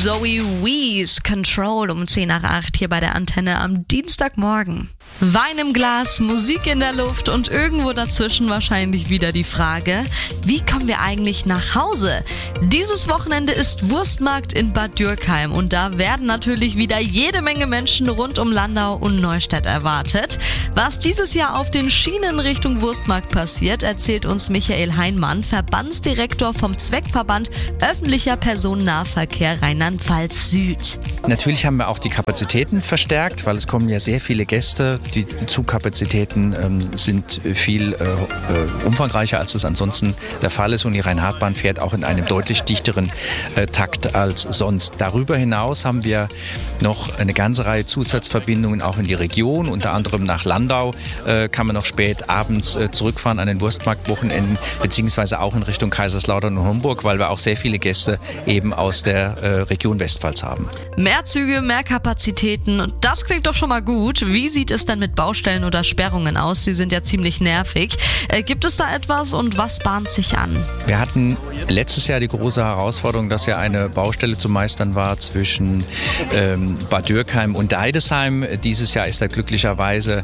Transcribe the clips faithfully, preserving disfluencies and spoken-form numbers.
Zoe Wees, Control um zehn nach acht hier bei der Antenne am Dienstagmorgen. Wein im Glas, Musik in der Luft und irgendwo dazwischen wahrscheinlich wieder die Frage, wie kommen wir eigentlich nach Hause? Dieses Wochenende ist Wurstmarkt in Bad Dürkheim und da werden natürlich wieder jede Menge Menschen rund um Landau und Neustadt erwartet. Was dieses Jahr auf den Schienen Richtung Wurstmarkt passiert, erzählt uns Michael Heinmann, Verbandsdirektor vom Zweckverband Öffentlicher Personennahverkehr Rheinland-Pfalz Süd. Natürlich haben wir auch die Kapazitäten verstärkt, weil es kommen ja sehr viele Gäste. Die Zugkapazitäten ähm, sind viel äh, umfangreicher, als es ansonsten der Fall ist. Und die Rhein-Hart-Bahn fährt auch in einem deutlich dichteren äh, Takt als sonst. Darüber hinaus haben wir noch eine ganze Reihe Zusatzverbindungen auch in die Region. Unter anderem nach Landau äh, kann man noch spät abends äh, zurückfahren an den Wurstmarktwochenenden, beziehungsweise auch in Richtung Kaiserslautern und Homburg, weil wir auch sehr viele Gäste eben aus der äh, Region Westpfalz haben. Mehr Züge, mehr Kapazitäten und das klingt doch schon mal gut. Wie sieht es denn mit Baustellen oder Sperrungen aus? Sie sind ja ziemlich nervig. Äh, gibt es da etwas und was bahnt sich an? Wir hatten letztes Jahr die große Herausforderung, dass ja eine Baustelle zu meistern war zwischen ähm, Bad Dürkheim und Deidesheim. Dieses Jahr ist da glücklicherweise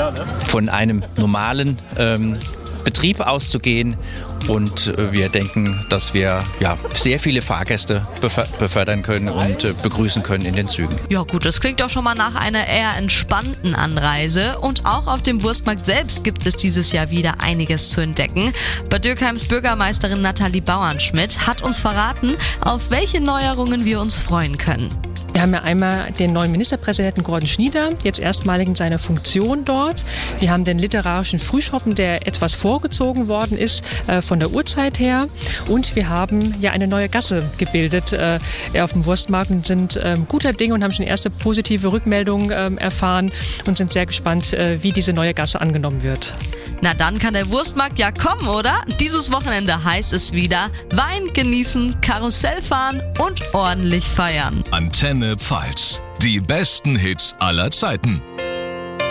von einem normalen ähm, Betrieb auszugehen. Und wir denken, dass wir ja, sehr viele Fahrgäste befördern können und äh, begrüßen können in den Zügen. Ja gut, das klingt doch schon mal nach einer eher entspannten Anreise. Und auch auf dem Wurstmarkt selbst gibt es dieses Jahr wieder einiges zu entdecken. Bad Dürkheims Bürgermeisterin Nathalie Bauernschmidt hat uns verraten, auf welche Neuerungen wir uns freuen können. Wir haben ja einmal den neuen Ministerpräsidenten Gordon Schnieder, jetzt erstmalig in seiner Funktion dort. Wir haben den literarischen Frühschoppen, der etwas vorgezogen worden ist äh, von der Uhrzeit her. Und wir haben ja eine neue Gasse gebildet äh, auf dem Wurstmarkt und sind äh, guter Dinge und haben schon erste positive Rückmeldungen äh, erfahren und sind sehr gespannt, äh, wie diese neue Gasse angenommen wird. Na dann kann der Wurstmarkt ja kommen, oder? Dieses Wochenende heißt es wieder Wein genießen, Karussell fahren und ordentlich feiern. Antenne Pfalz. Die besten Hits aller Zeiten.